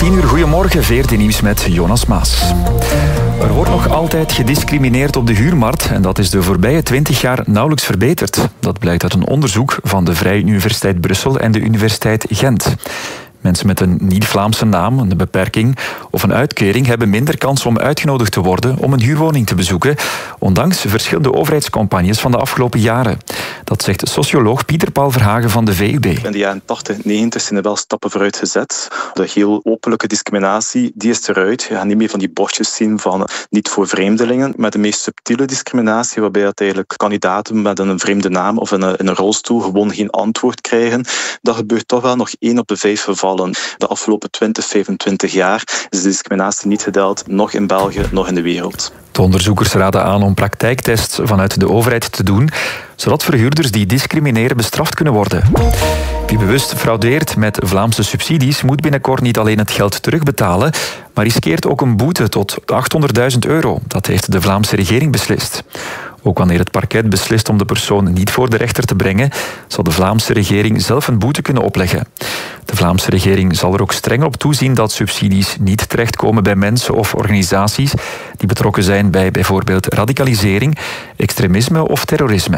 10:00, goedemorgen, VRT Nieuws met Jonas Maas. Er wordt nog altijd gediscrimineerd op de huurmarkt en dat is de voorbije 20 jaar nauwelijks verbeterd. Dat blijkt uit een onderzoek van de Vrije Universiteit Brussel en de Universiteit Gent. Mensen met een niet-Vlaamse naam, een beperking of een uitkering hebben minder kans om uitgenodigd te worden om een huurwoning te bezoeken, ondanks verschillende overheidscampagnes van de afgelopen jaren. Dat zegt socioloog Pieter Paul Verhagen van de VUB. In de jaren 80, 90 zijn er wel stappen vooruit gezet. De heel openlijke discriminatie, die is eruit. Je gaat niet meer van die bordjes zien van niet voor vreemdelingen, maar de meest subtiele discriminatie, waarbij het eigenlijk kandidaten met een vreemde naam of in een rolstoel gewoon geen antwoord krijgen. Dat gebeurt toch wel nog 1 op de 5 gevallen. De afgelopen 20, 25 jaar is de discriminatie niet gedaald, nog in België, nog in de wereld. De onderzoekers raden aan om praktijktests vanuit de overheid te doen, zodat verhuurders die discrimineren bestraft kunnen worden. Wie bewust fraudeert met Vlaamse subsidies moet binnenkort niet alleen het geld terugbetalen, maar riskeert ook een boete tot €800.000. Dat heeft de Vlaamse regering beslist. Ook wanneer het parket beslist om de persoon niet voor de rechter te brengen, zal de Vlaamse regering zelf een boete kunnen opleggen. De Vlaamse regering zal er ook strenger op toezien dat subsidies niet terechtkomen bij mensen of organisaties die betrokken zijn bij bijvoorbeeld radicalisering, extremisme of terrorisme.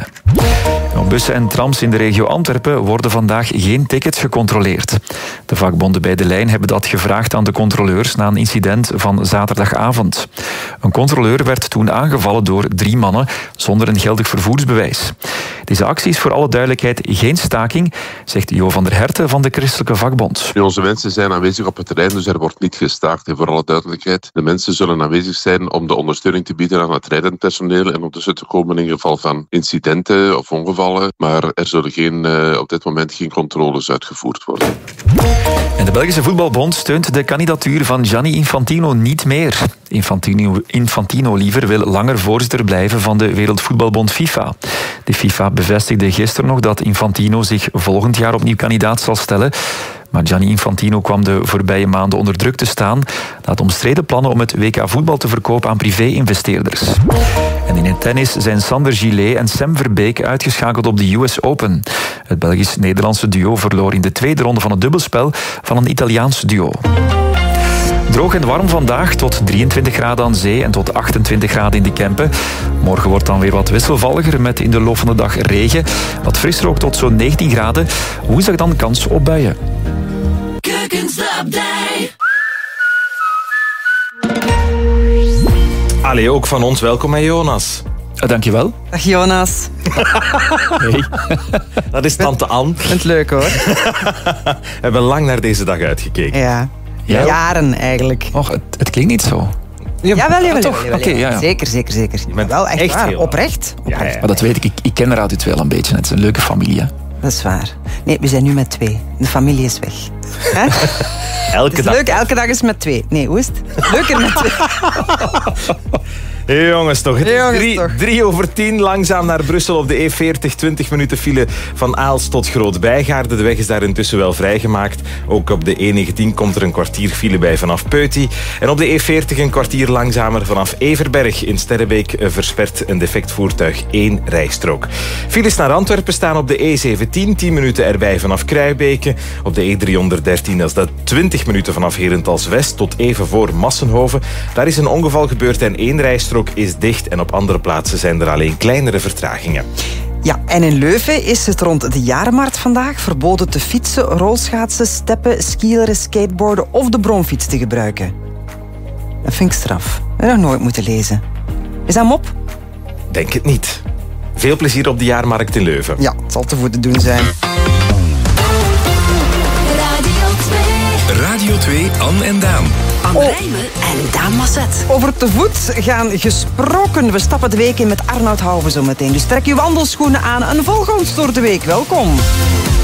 Op bussen en trams in de regio Antwerpen worden vandaag geen tickets gecontroleerd. De vakbonden bij De Lijn hebben dat gevraagd aan de controleurs na een incident van zaterdagavond. Een controleur werd toen aangevallen door 3 mannen zonder een geldig vervoersbewijs. Deze actie is voor alle duidelijkheid geen staking, zegt Jo van der Herten van de Christelijke Vakbond. Onze mensen zijn aanwezig op het terrein, dus er wordt niet gestaakt. En voor alle duidelijkheid, de mensen zullen aanwezig zijn om de ondersteuning te bieden aan het rijdend personeel en ondertussen te komen in geval van incidenten of ongevallen. Maar er zullen op dit moment geen controles uitgevoerd worden. En de Belgische Voetbalbond steunt de kandidatuur van Gianni Infantino niet meer. Infantino liever wil langer voorzitter blijven van de Wereldvoetbalbond FIFA. De FIFA bevestigde gisteren nog dat Infantino zich volgend jaar opnieuw kandidaat zal stellen. Maar Gianni Infantino kwam de voorbije maanden onder druk te staan na het omstreden plannen om het WK voetbal te verkopen aan privé-investeerders. En in het tennis zijn Sander Gillet en Sam Verbeek uitgeschakeld op de US Open. Het Belgisch-Nederlandse duo verloor in de tweede ronde van het dubbelspel van een Italiaans duo. Droog en warm vandaag, tot 23 graden aan zee en tot 28 graden in de Kempen. Morgen wordt dan weer wat wisselvalliger met in de loop van de dag regen. Wat frisser ook tot zo'n 19 graden. Woensdag dan kans op buien. Allee, ook van ons welkom bij Jonas. Dankjewel. Dag Jonas. Hey. Dat is tante Ann. Vind het leuk hoor. We hebben lang naar deze dag uitgekeken. Ja. Ja. Jaren eigenlijk. Och, het klinkt niet zo. Jawel. Toch? Oké, ja. Zeker. bent Wel echt waar, heel oprecht. Ja. Maar dat weet ik. Ik ken Radio 2 al een beetje. Het is een leuke familie, hè? Dat is waar. Nee, we zijn nu met 2. De familie is weg. Hè? Elke dag. Leuk, elke dag is met 2. Nee, hoe is het? Leuker met 2. Hey, jongens, toch. Het is toch. 9:03, langzaam naar Brussel op de E40. 20 minuten file van Aalst tot Groot-Bijgaarde. De weg is daar intussen wel vrijgemaakt. Ook op de E19 komt er een kwartier file bij vanaf Peuty. En op de E40 een kwartier langzamer vanaf Everberg. In Sterrebeek verspert een defect voertuig 1 rijstrook. Files naar Antwerpen staan op de E17. 10 minuten erbij vanaf Kruijbeke. Op de E313 is dat 20 minuten vanaf Herentals-West tot even voor Massenhoven. Daar is een ongeval gebeurd en 1 rijstrook is dicht en op andere plaatsen zijn er alleen kleinere vertragingen. Ja, en in Leuven is het rond de Jarenmarkt vandaag verboden te fietsen, rolschaatsen, steppen, skileren, skateboarden of de bromfiets te gebruiken. Dat vind ik straf. Dat heb ik nog nooit moeten lezen. Is dat mop? Denk het niet. Veel plezier op de Jaarmarkt in Leuven. Ja, het zal te voet te doen zijn. Radio 2, Anne en Daan. Anne Rijmen en Daan Masset. Over te voet gaan gesproken. We stappen de week in met Arnoud Houwen zo meteen. Dus trek uw wandelschoenen aan en volg ons door de week. Welkom.